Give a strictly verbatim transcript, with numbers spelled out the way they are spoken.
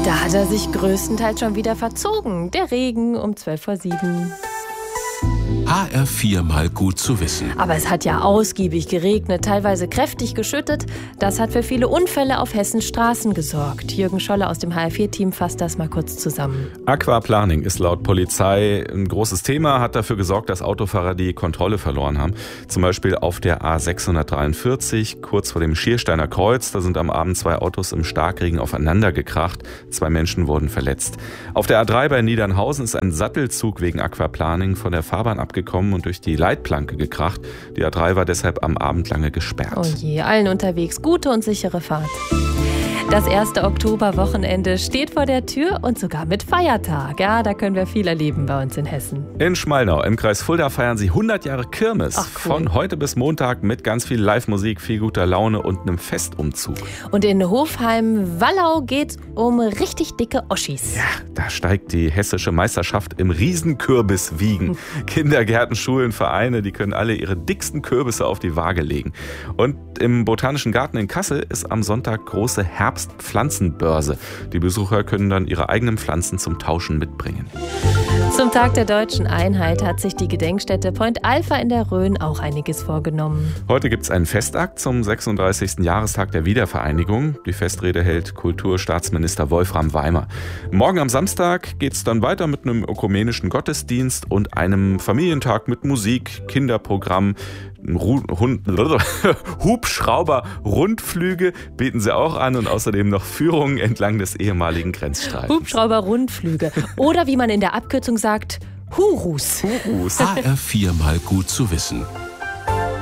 Da hat er sich größtenteils schon wieder verzogen. Der Regen um zwölf vor sieben. H R vier mal gut zu wissen. Aber es hat ja ausgiebig geregnet, teilweise kräftig geschüttet. Das hat für viele Unfälle auf Hessens Straßen gesorgt. Jürgen Scholle aus dem H R vier Team fasst das mal kurz zusammen. Aquaplaning ist laut Polizei ein großes Thema, hat dafür gesorgt, dass Autofahrer die Kontrolle verloren haben. Zum Beispiel auf der A sechshundertdreiundvierzig, kurz vor dem Schiersteiner Kreuz. Da sind am Abend zwei Autos im Starkregen aufeinander gekracht. Zwei Menschen wurden verletzt. Auf der A drei bei Niedernhausen ist ein Sattelzug wegen Aquaplaning von der Fahrbahn abgekommen und durch die Leitplanke gekracht. Die A drei war deshalb am Abend lange gesperrt. Oh je, allen unterwegs gute und sichere Fahrt. Das erste Oktoberwochenende steht vor der Tür und sogar mit Feiertag. Ja, da können wir viel erleben bei uns in Hessen. In Schmalnau im Kreis Fulda feiern sie hundert Jahre Kirmes. Ach, cool. Von heute bis Montag mit ganz viel Live-Musik, viel guter Laune und einem Festumzug. Und in Hofheim-Wallau geht's um richtig dicke Oschis. Ja, da steigt die hessische Meisterschaft im Riesenkürbiswiegen. Hm. Kindergärten, Schulen, Vereine, die können alle ihre dicksten Kürbisse auf die Waage legen. Und im Botanischen Garten in Kassel ist am Sonntag große Herbstpflanzenbörse. Die Besucher können dann ihre eigenen Pflanzen zum Tauschen mitbringen. Zum Tag der deutschen Einheit hat sich die Gedenkstätte Point Alpha in der Rhön auch einiges vorgenommen. Heute gibt es einen Festakt zum sechsunddreißigsten Jahrestag der Wiedervereinigung. Die Festrede hält Kulturstaatsminister Wolfram Weimer. Morgen am Samstag geht es dann weiter mit einem ökumenischen Gottesdienst und einem Familientag mit Musik, Kinderprogramm, Hubschrauber-Rundflüge bieten sie auch an und außerdem noch Führungen entlang des ehemaligen Grenzstreifens. Hubschrauber-Rundflüge oder wie man in der Abkürzung sagt, Hurus. Hurus. H R vier mal gut zu wissen.